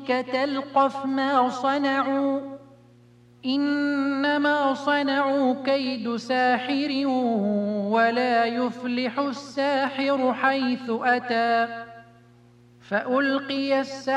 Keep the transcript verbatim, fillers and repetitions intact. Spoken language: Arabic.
ربك تلقف ما صنعوا إنما صنعوا كيد ساحر ولا يفلح الساحر حيث أتى فألقي السحرة